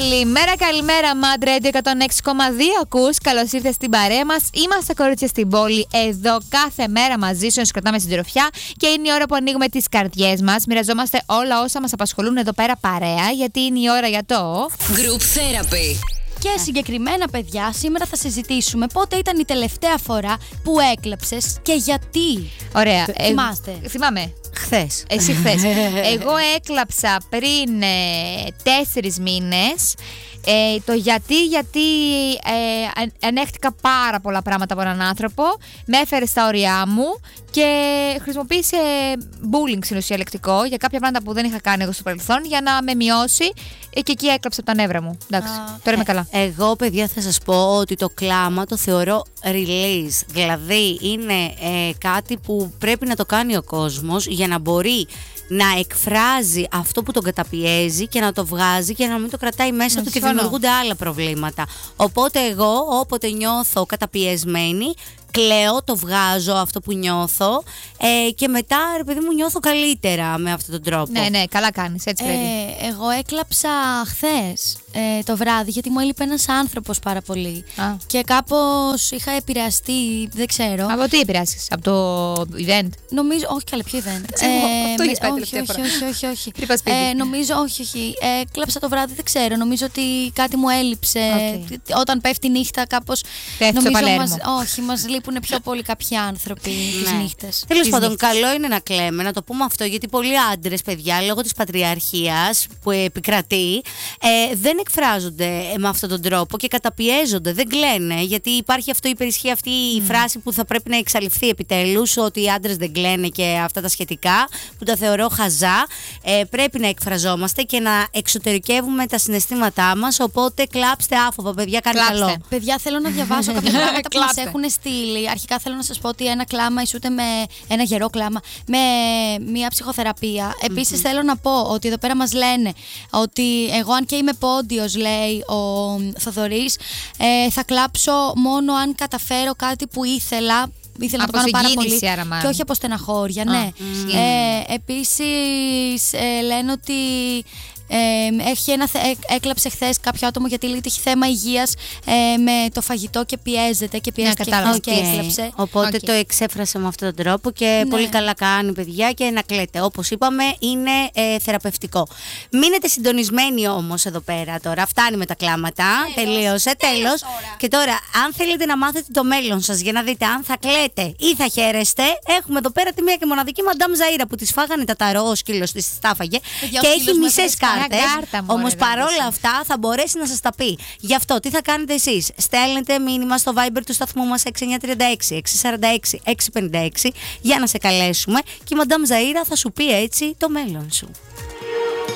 Καλημέρα, Mad Radio 106,2 ακούς. Καλώς ήρθες στην παρέα μας. Είμαστε κορίτσια στην πόλη, εδώ κάθε μέρα μαζί σου να σου κρατάμε συντροφιά. Και είναι η ώρα που ανοίγουμε τις καρδιές μας. Μοιραζόμαστε όλα όσα μας απασχολούν εδώ πέρα παρέα, γιατί είναι η ώρα για το Group Therapy. Και συγκεκριμένα, παιδιά, σήμερα θα συζητήσουμε πότε ήταν η τελευταία φορά που έκλαψες και γιατί. Ωραία. Θυμάστε? Θυμάμαι. Χθες. Εσύ χθες. Εγώ έκλαψα πριν 4 μήνες. Το γιατί ανέχτηκα πάρα πολλά πράγματα από έναν άνθρωπο. Με έφερε στα όρια μου και χρησιμοποίησε bullying στην ουσία λεκτικό για κάποια πράγματα που δεν είχα κάνει εγώ στο παρελθόν για να με μειώσει, και εκεί έκλαψα από τα νεύρα μου. Εντάξει, τώρα είμαι καλά. Εγώ, παιδιά, θα σας πω ότι το κλάμα το θεωρώ release. Δηλαδή είναι κάτι που πρέπει να το κάνει ο κόσμος για να μπορεί να εκφράζει αυτό που τον καταπιέζει και να το βγάζει και να μην το κρατάει μέσα του και δημιουργούνται άλλα προβλήματα. Οπότε εγώ, όποτε νιώθω καταπιεσμένη, κλαίω, το βγάζω αυτό που νιώθω και μετά, ρε παιδί μου, νιώθω καλύτερα με αυτόν τον τρόπο. Ναι, καλά κάνεις, έτσι πρέπει. Εγώ έκλαψα χθες το βράδυ γιατί μου έλειπε ένας άνθρωπος πάρα πολύ. Και κάπως είχα επηρεαστεί, δεν ξέρω. Από τι επηρεάσεις, από το event? Νομίζω, όχι καλά, ποιο event? Αυτό έχεις πάει τελευταία φορά. Όχι. Τι πας σπίτι? Νομίζω, όχι. Κλάψα το βράδυ, δεν ξέρω. Νομίζω ότι κάτι μου έλειψε. Όταν πέφτει η νύχτα, κάπως. Πέφτει μας λείπουν πιο πολύ κάποιοι άνθρωποι τις νύχτες. Τέλος πάντων, καλό είναι να κλαίμε, να το πούμε αυτό, γιατί πολλοί άντρες, παιδιά, λόγω της πατριαρχίας που επικρατεί, δεν εκφράζονται με αυτόν τον τρόπο και καταπιέζονται, δεν κλαίνε, γιατί υπάρχει αυτό, υπερισχύει αυτή η φράση που θα πρέπει να εξαλειφθεί επιτέλους, ότι οι άντρες δεν κλαίνε και αυτά τα σχετικά, που τα θεωρώ χαζά. Πρέπει να εκφραζόμαστε και να εξωτερικεύουμε τα συναισθήματά μας, οπότε κλάψτε άφοβα, παιδιά, κάνει καλό. Παιδιά, θέλω να διαβάσω κάποια πράγματα που μας έχουν στείλει. Αρχικά θέλω να σας πω ότι ένα κλάμα ισούται με ένα γερό κλάμα, με μια ψυχοθεραπεία. Επίσης θέλω να πω ότι εδώ πέρα μας λένε ότι εγώ, αν και είμαι πόντιος, λέει ο Θοδωρής, θα κλάψω μόνο αν καταφέρω κάτι που ήθελα να το κάνω πάρα πολύ και όχι από στεναχώρια. Ναι. Επίσης λένε ότι έκλαψε χθες κάποιο άτομο γιατί λέει ότι έχει θέμα υγείας με το φαγητό και πιέζεται και χθες και έκλαψε. Οπότε το εξέφρασε με αυτόν τον τρόπο και πολύ καλά κάνει, παιδιά, και να κλαίτε. Όπως είπαμε, είναι θεραπευτικό. Μείνετε συντονισμένοι όμως εδώ πέρα τώρα. Φτάνει με τα κλάματα. Τελείωσε. Τέλος. Και τώρα, αν θέλετε να μάθετε το μέλλον σας για να δείτε αν θα κλαίτε ή θα χαίρεστε, έχουμε εδώ πέρα τη μία και μοναδική Μαντάμ Ζαΐρα που της φάγανε τα ταρό, ο σκύλος της τάφαγε και έχει μισές κάρτες. Όμως παρόλα αυτά θα μπορέσει να σας τα πει. Γι' αυτό τι θα κάνετε εσείς? Στέλνετε μήνυμα στο Viber του σταθμού μας 6936-646-656 για να σε καλέσουμε και η Μαντάμ Ζαΐρα θα σου πει έτσι το μέλλον σου.